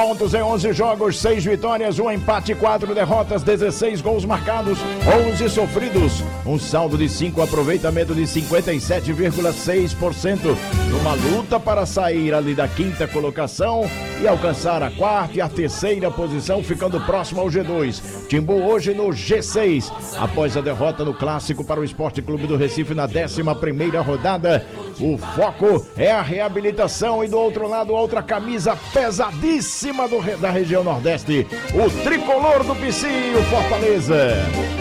pontos em 11 jogos, 6 vitórias, 1 empate, 4 derrotas, 16 gols marcados, 11 sofridos, um saldo de 5, aproveitamento de 57,6%, numa luta para sair ali da quinta colocação e alcançar a quarta e a terceira posição, ficando próximo ao G2. Timbu hoje no G6, após a derrota no clássico para o Esporte Clube do Recife na 11ª rodada. O foco é a reabilitação e do outro lado outra camisa pesadíssima da região Nordeste, o tricolor do Pici, o Fortaleza.